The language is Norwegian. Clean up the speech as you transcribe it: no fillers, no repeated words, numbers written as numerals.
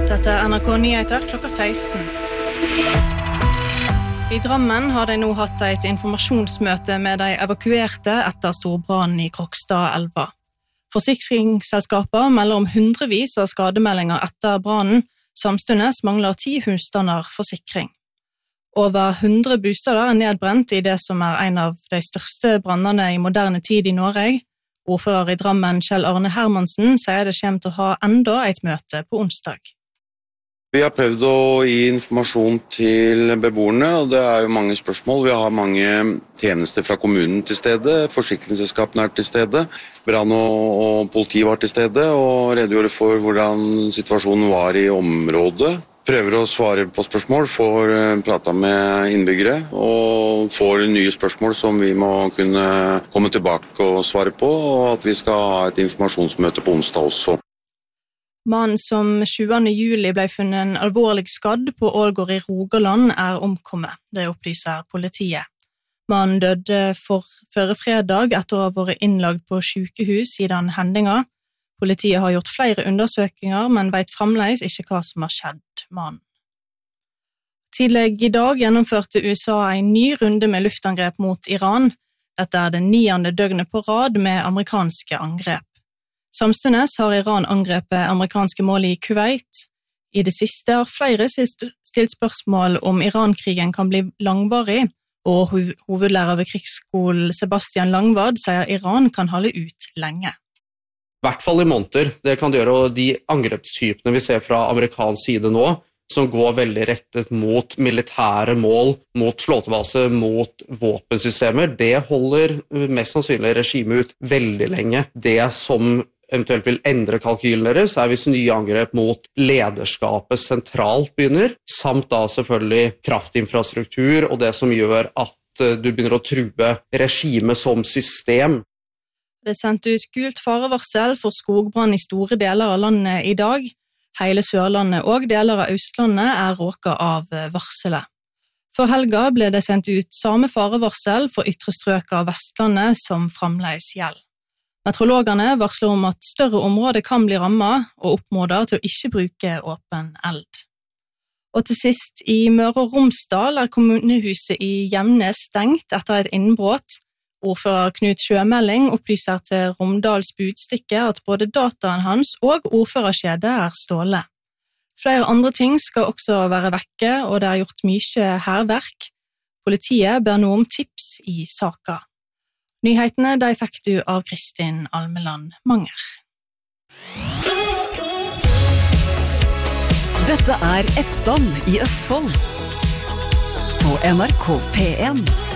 Dette NRK Nyheter klokka 16. I Drammen har de nå hatt et informasjonsmøte med de evakuerte etter storbrannen I Krokstadelva. Forsikringsselskaper melder om hundrevis av skademeldinger etter brannen, samstundes mangler 10 husstander forsikring. Over 100 bostader nedbrent I det som en av de største brannene I moderne tid I Norge. Ordfører I Drammen, Kjell Arne Hermansen, sier det kommer til å ha enda et møte på onsdag. Vi har prøvd å gi informasjon til beboerne, og det jo mange spørsmål. Vi har mange tjenester fra kommunen til stede, forsikringsselskapene til stede, brann og politi var til stede, og redegjorde for hvordan situasjonen var I området. Prøver å svare på spørsmål, får prata med innbyggere, og får nye spørsmål som vi må kunne komme tilbake og svare på, og at vi skal ha et informasjonsmøte på onsdag også. Mannen som 20. juli ble funnet alvorlig skadd på Ålgård I Rogaland omkommet, det opplyser politiet. Mannen døde før fredag etter å ha vært innlagt på sykehus I den hendinga. Politiet har gjort flere undersøkelser, men vet fremdeles ikke hva som har skjedd mannen. Tidlig I dag gjennomførte USA en ny runde med luftangrep mot Iran. Dette det 9. døgnet på rad med amerikanske angrep. Samstundes har Iran angrepet amerikanske mål I Kuwait. I det siste har flere stilt spørsmål om Iran-krigen kan bli langvarig, og hovedlærer ved krigsskolen Sebastian Langvad sier Iran kan holde ut lenge. I hvert fall I måneder. Det kan det gjøre, og de angrepstypene vi ser fra amerikansk side nå, som går veldig rettet mot militære mål, mot flåtebase, mot våpensystemer, det holder mest sannsynlig regimet ut veldig lenge. Det som eventuelt vil endre kalkylen deres, hvis nye angrep mot lederskapet sentralt begynner, samt da selvfølgelig kraftinfrastruktur og det som gjør at du begynner å true regimet som system. Det sendt ut gult farevarsel for skogbrann I store deler av landet I dag. Hele Sørlandet og deler av Østlandet råket av varselet. For helga ble det sendt ut samme farevarsel for ytre strøk av Vestlandet som fremdeles gjelder. Meteorologene varsler om at større områder kan bli rammet og oppfordrer til å ikke bruke åpen eld. Og til sist, I Møre og Romsdal kommunehuset I Gjemnes stengt etter et innbrudd. Ordfører Knut Sjømeling opplyser til Romdals Budstikke at både dataen hans og ordførerskjedet stålet. Flere andre ting skal også være vekke, og det gjort mye hærverk. Politiet ber nå om tips I saka. Nyhetene de fikk du av Kristin Almeland Manger. Dette Efton I Østfold på NRK P1.